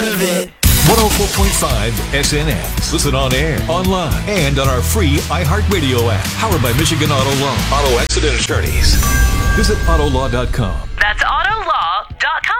of it. 104.5 SNX. Listen on air, online, and on our free iHeartRadio app. Powered by Michigan Auto Law. Auto Accident Attorneys. Visit Autolaw.com. That's Autolaw.com.